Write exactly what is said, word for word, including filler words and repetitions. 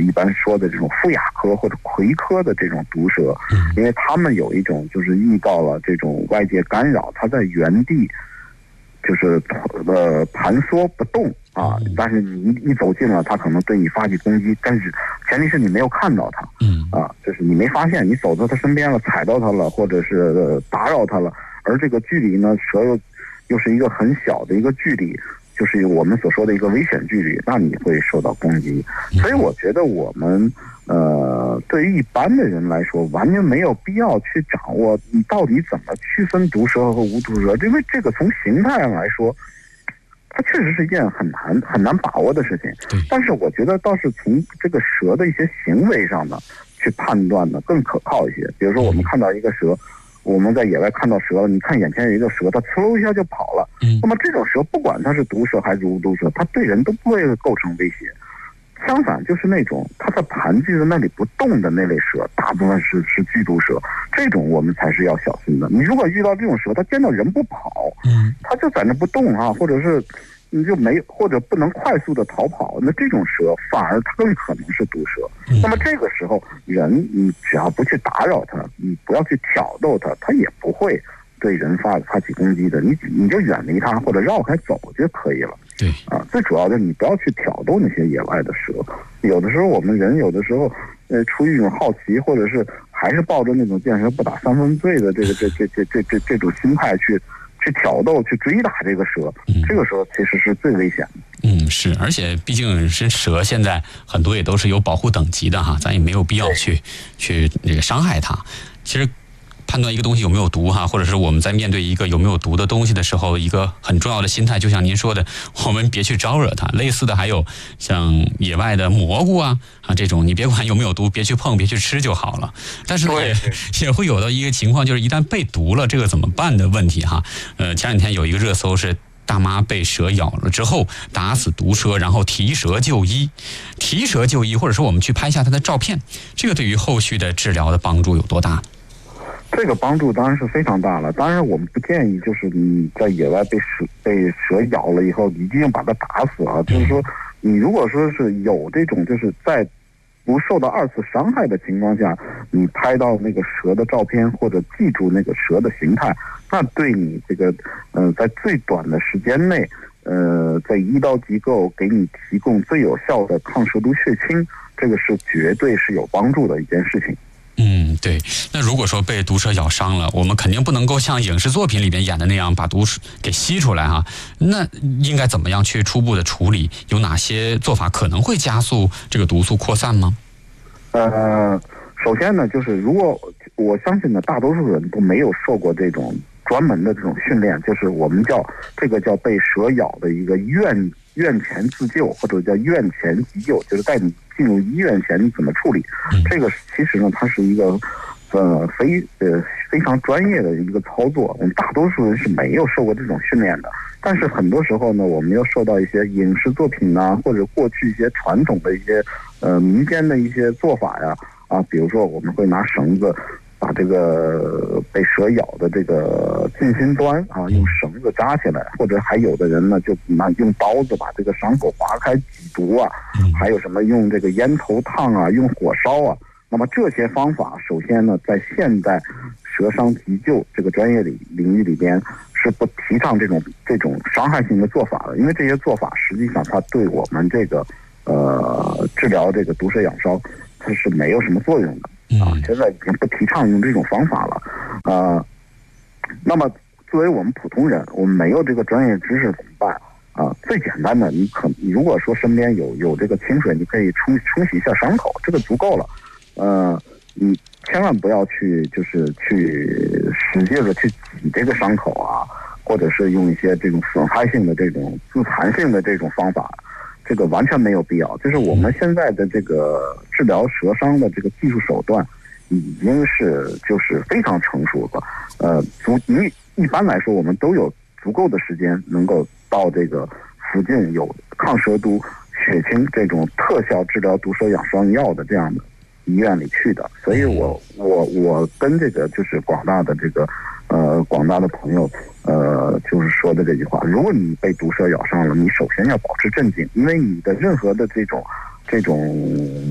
一般说的这种妇亚科或者葵科的这种毒蛇，因为它们有一种就是遇到了这种外界干扰，它在原地就是呃盘缩不动啊，但是你一一走近了，它可能对你发起攻击，但是前提是你没有看到它， 嗯啊，就是你没发现，你走到它身边了，踩到它了，或者是、呃、打扰它了，而这个距离呢，蛇又又是一个很小的一个距离。就是我们所说的一个危险距离，那你会受到攻击。所以我觉得我们呃，对于一般的人来说，完全没有必要去掌握你到底怎么区分毒蛇和无毒蛇，因为这个从形态上来说，它确实是一件很难很难把握的事情。但是我觉得倒是从这个蛇的一些行为上呢，去判断呢更可靠一些。比如说我们看到一个蛇。我们在野外看到蛇了，你看眼前有一个蛇，它呲溜一下就跑了。嗯，那么这种蛇不管它是毒蛇还是无毒蛇，它对人都不会构成威胁。相反，就是那种它在盘踞在那里不动的那类蛇，大部分是是剧毒蛇，这种我们才是要小心的。你如果遇到这种蛇，它见到人不跑，嗯，它就在那不动啊，或者是你就没或者不能快速的逃跑，那这种蛇反而它更可能是毒蛇。那么这个时候，人你只要不去打扰它，你不要去挑逗它，它也不会对人发发起攻击的。你你就远离它或者绕开走就可以了。 对啊，最主要的你不要去挑逗那些野外的蛇。有的时候我们人有的时候呃出于一种好奇，或者是还是抱着那种见蛇不打三分醉的这个这这这这这这种心态去。去挑逗、去追打这个蛇，这个时候其实是最危险的。 嗯，是，而且毕竟是蛇，现在很多也都是有保护等级的哈，咱也没有必要去去这个伤害它。其实判断一个东西有没有毒哈，或者是我们在面对一个有没有毒的东西的时候，一个很重要的心态，就像您说的，我们别去招惹它。类似的还有像野外的蘑菇啊啊这种，你别管有没有毒，别去碰，别去吃就好了。但是也也会有的一个情况，就是一旦被毒了，这个怎么办的问题哈。呃，前两天有一个热搜是。大妈被蛇咬了之后打死毒蛇，然后提蛇就医，提蛇就医，或者说我们去拍下它的照片，这个对于后续的治疗的帮助有多大？ 这个帮助当然是非常大了。当然，我们不建议就是你在野外被蛇被蛇咬了以后，一定把它打死啊。就是说，你如果说是有这种就是在不受到二次伤害的情况下，你拍到那个蛇的照片或者记住那个蛇的形态，那对你这个呃在最短的时间内，呃在医疗机构给你提供最有效的抗蛇毒血清，这个是绝对是有帮助的一件事情。 嗯，对。那如果说被毒蛇咬伤了，我们肯定不能够像影视作品里面演的那样把毒给吸出来哈。那应该怎么样去初步的处理？有哪些做法可能会加速这个毒素扩散吗？ 呃，首先呢，就是如果我相信呢，大多数人都没有受过这种专门的这种训练，就是我们叫这个叫被蛇咬的一个院院前自救，或者叫院前急救，就是在你进入医院前你怎么处理。这个其实呢，它是一个呃非呃非常专业的一个操作，我们大多数人是没有受过这种训练的。但是很多时候呢，我们又受到一些影视作品啊，或者过去一些传统的一些呃民间的一些做法呀，啊，比如说我们会拿绳子把这个被蛇咬的这个近心端啊，用绳子扎起来，或者还有的人呢就拿用刀子把这个伤口划开挤毒啊，还有什么用这个烟头烫啊，用火烧啊。那么这些方法，首先呢，在现代蛇伤急救这个专业领领域里边是不提倡这种这种伤害性的做法的，因为这些做法实际上它对我们这个呃治疗这个毒蛇咬伤它是没有什么作用的啊。现在已经不提倡用这种方法了，呃，那么作为我们普通人，我们没有这个专业知识怎么办啊？最简单的，你可你如果说身边有有这个清水，你可以冲冲洗一下伤口，这个足够了。呃，你千万不要去就是去使劲的去挤这个伤口啊，或者是用一些这种损害性的这种自残性的这种方法，这个完全没有必要。就是我们现在的这个治疗蛇伤的这个技术手段已经是就是非常成熟了。呃，足一一般来说，我们都有足够的时间能够到这个附近有抗蛇毒血清这种特效治疗毒蛇养伤药的这样的医院里去的。所以我我我跟这个就是广大的这个呃广大的朋友呃就是说的这句话，如果你被毒蛇咬伤了，你首先要保持镇静，因为你的任何的这种这种